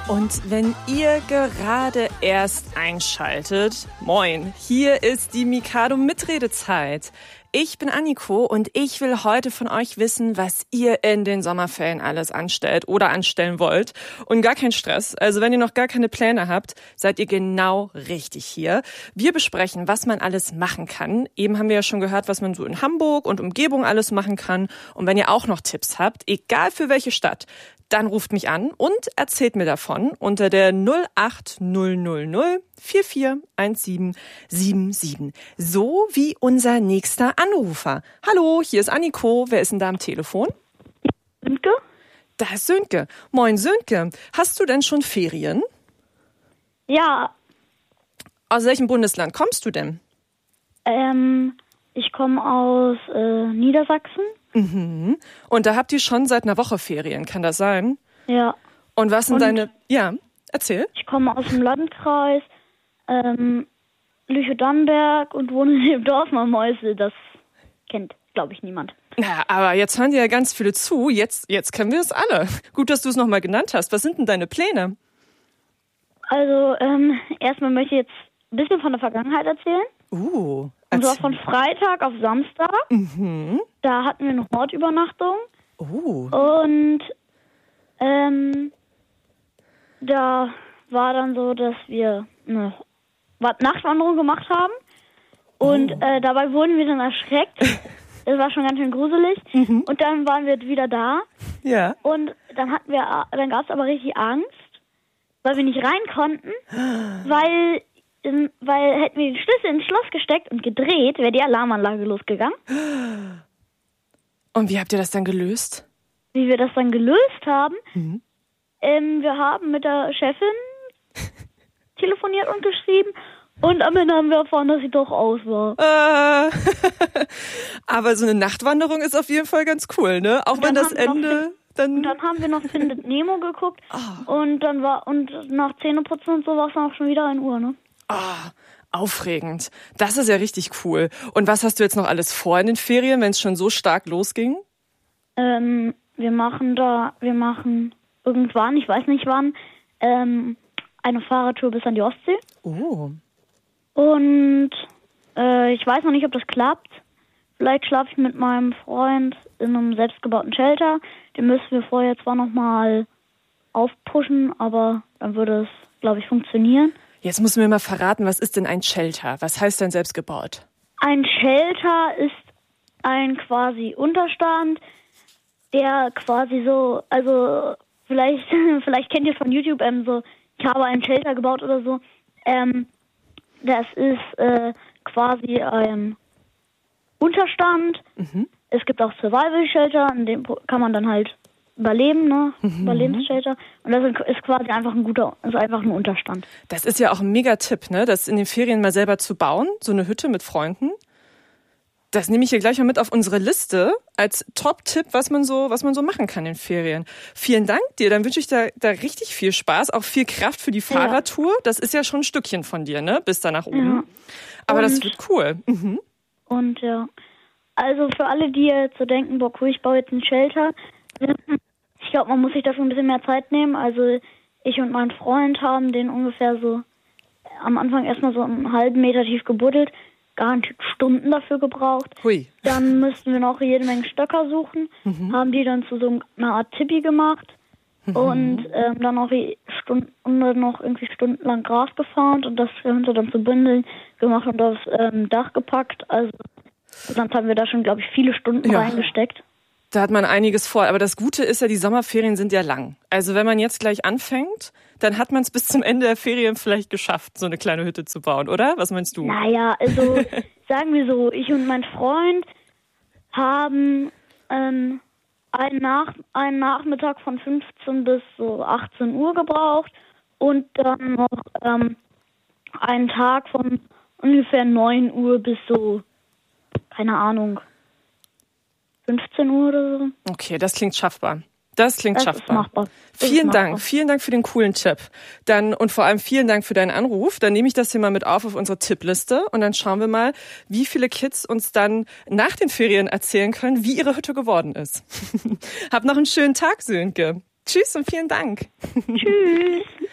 Und wenn ihr gerade erst einschaltet, moin, hier ist die Mikado Mitredezeit. Ich bin Anniko und ich will heute von euch wissen, was ihr in den Sommerferien alles anstellt oder anstellen wollt. Und gar kein Stress. Also wenn ihr noch gar keine Pläne habt, seid ihr genau richtig hier. Wir besprechen, was man alles machen kann. Eben haben wir ja schon gehört, was man so in Hamburg und Umgebung alles machen kann. Und wenn ihr auch noch Tipps habt, egal für welche Stadt, dann ruft mich an und erzählt mir davon unter der 08000 441777. So wie unser nächster Anrufer. Hallo, hier ist Anniko. Wer ist denn da am Telefon? Sönke? Da ist Sönke. Moin Sönke. Hast du denn schon Ferien? Ja. Aus welchem Bundesland kommst du denn? Ich komme aus Niedersachsen. Mhm. Und da habt ihr schon seit einer Woche Ferien, kann das sein? Ja. Und was sind deine... Ja, erzähl. Ich komme aus dem Landkreis Lüchow-Dannenberg und wohne in dem Dorf Marmäusel. Das kennt, glaube ich, niemand. Na, aber jetzt hören dir ja ganz viele zu. Jetzt kennen wir es alle. Gut, dass du es nochmal genannt hast. Was sind denn deine Pläne? Also, erstmal möchte ich jetzt ein bisschen von der Vergangenheit erzählen. Und zwar von Freitag auf Samstag. Mhm. Da hatten wir eine Hortübernachtung. Und da war dann so, dass wir eine Nachtwanderung gemacht haben. Und dabei wurden wir dann erschreckt. Das war schon ganz schön gruselig. Mhm. Und dann waren wir wieder da. Ja. Und dann gab es aber richtig Angst, weil wir nicht rein konnten, weil hätten wir den Schlüssel ins Schloss gesteckt und gedreht, wäre die Alarmanlage losgegangen. Und wie habt ihr das dann gelöst? Wie wir das dann gelöst haben? Mhm. Wir haben mit der Chefin telefoniert und geschrieben und am Ende haben wir erfahren, dass sie doch aus war. Aber so eine Nachtwanderung ist auf jeden Fall ganz cool, ne? Auch wenn das Ende... Und dann haben wir noch Findet Nemo geguckt und nach Zähneputzen und so war es dann auch schon wieder 1 Uhr, ne? Aufregend. Das ist ja richtig cool. Und was hast du jetzt noch alles vor in den Ferien, wenn es schon so stark losging? Wir machen irgendwann, ich weiß nicht wann, eine Fahrradtour bis an die Ostsee. Und ich weiß noch nicht, ob das klappt. Vielleicht schlafe ich mit meinem Freund in einem selbstgebauten Shelter. Den müssen wir vorher zwar nochmal aufpushen, aber dann würde es, glaube ich, funktionieren. Jetzt musst du mir mal verraten, was ist denn ein Shelter? Was heißt denn selbstgebaut? Ein Shelter ist ein quasi Unterstand, der quasi so, also vielleicht kennt ihr von YouTube so, ich habe einen Shelter gebaut oder so. Das ist quasi ein Unterstand. Mhm. Es gibt auch Survival-Shelter, in dem kann man dann halt überleben, ne? Überlebensshelter. Und das ist quasi einfach ein Unterstand. Das ist ja auch ein Mega-Tipp, ne? Das in den Ferien mal selber zu bauen, so eine Hütte mit Freunden. Das nehme ich hier gleich mal mit auf unsere Liste als Top-Tipp, was man so machen kann in Ferien. Vielen Dank dir, dann wünsche ich da richtig viel Spaß, auch viel Kraft für die Fahrradtour. Das ist ja schon ein Stückchen von dir, ne? Bis da nach oben. Ja. Aber das wird cool. Mhm. Und ja, also für alle, die jetzt so denken, boah cool, ich baue jetzt einen Shelter, ich glaube, man muss sich dafür ein bisschen mehr Zeit nehmen. Also ich und mein Freund haben den ungefähr so am Anfang erstmal so einen halben Meter tief gebuddelt, garantiert Stunden dafür gebraucht. Hui. Dann müssten wir noch jede Menge Stöcker suchen, haben die dann zu so einer Art Tipi gemacht und dann noch irgendwie stundenlang Gras gefarmt und das Ganze dann zu Bündeln gemacht und aufs Dach gepackt. Also sonst haben wir da schon, glaube ich, viele Stunden reingesteckt. Da hat man einiges vor. Aber das Gute ist ja, die Sommerferien sind ja lang. Also wenn man jetzt gleich anfängt, dann hat man es bis zum Ende der Ferien vielleicht geschafft, so eine kleine Hütte zu bauen, oder? Was meinst du? Naja, also sagen wir so, ich und mein Freund haben einen Nachmittag von 15 bis so 18 Uhr gebraucht und dann noch einen Tag von ungefähr 9 Uhr bis so, keine Ahnung, 15 Uhr oder so. Okay, das klingt schaffbar. Das schaffbar. Ist machbar. Vielen Dank für den coolen Tipp. Und vor allem vielen Dank für deinen Anruf. Dann nehme ich das hier mal mit auf unsere Tippliste und dann schauen wir mal, wie viele Kids uns dann nach den Ferien erzählen können, wie ihre Hütte geworden ist. Hab noch einen schönen Tag, Sönke. Tschüss und vielen Dank. Tschüss.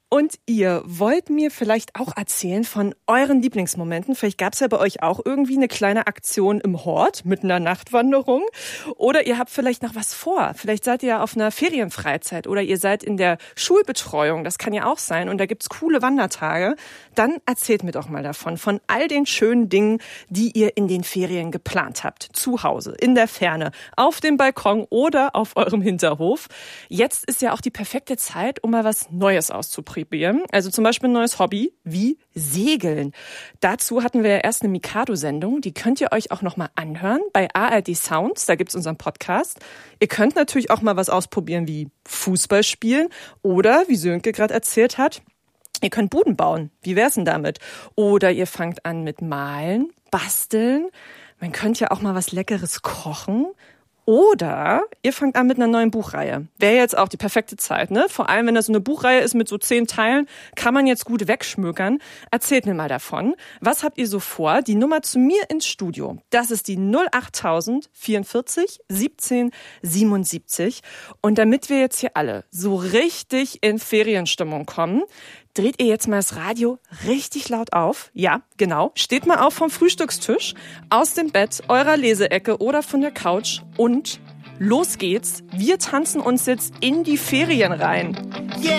Und ihr wollt mir vielleicht auch erzählen von euren Lieblingsmomenten. Vielleicht gab es ja bei euch auch irgendwie eine kleine Aktion im Hort mit einer Nachtwanderung. Oder ihr habt vielleicht noch was vor. Vielleicht seid ihr auf einer Ferienfreizeit oder ihr seid in der Schulbetreuung. Das kann ja auch sein. Und da gibt's coole Wandertage. Dann erzählt mir doch mal davon, von all den schönen Dingen, die ihr in den Ferien geplant habt. Zu Hause, in der Ferne, auf dem Balkon oder auf eurem Hinterhof. Jetzt ist ja auch die perfekte Zeit, um mal was Neues auszuprobieren. Also zum Beispiel ein neues Hobby wie Segeln. Dazu hatten wir ja erst eine Mikado-Sendung. Die könnt ihr euch auch noch mal anhören bei ARD Sounds. Da gibt's unseren Podcast. Ihr könnt natürlich auch mal was ausprobieren wie Fußball spielen oder, wie Sönke gerade erzählt hat, ihr könnt Buden bauen. Wie wär's denn damit? Oder ihr fangt an mit Malen, Basteln. Man könnte ja auch mal was Leckeres kochen. Oder ihr fangt an mit einer neuen Buchreihe. Wäre jetzt auch die perfekte Zeit, ne? Vor allem, wenn das so eine Buchreihe ist mit so 10 Teilen, kann man jetzt gut wegschmökern. Erzählt mir mal davon. Was habt ihr so vor? Die Nummer zu mir ins Studio, das ist die 08000 44 17 77. Und damit wir jetzt hier alle so richtig in Ferienstimmung kommen, dreht ihr jetzt mal das Radio richtig laut auf. Ja, genau. Steht mal auf vom Frühstückstisch, aus dem Bett, eurer Leseecke oder von der Couch und los geht's. Wir tanzen uns jetzt in die Ferien rein. Yeah.